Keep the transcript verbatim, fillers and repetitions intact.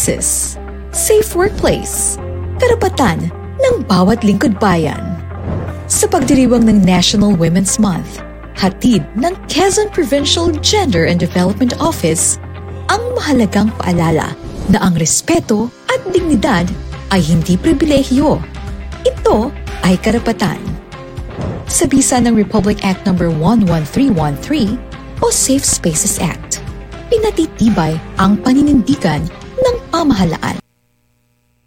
spaces, safe workplace, karapatan ng bawat lingkod bayan. Sa pagdiriwang ng National Women's Month, hatid ng Quezon Provincial Gender and Development Office ang mahalagang paalala na ang respeto at dignidad ay hindi pribilehyo. Ito ay karapatan. Sa bisa ng Republic Act number one one three one three o Safe Spaces Act, pinatitibay ang paninindigan ng pamahalaan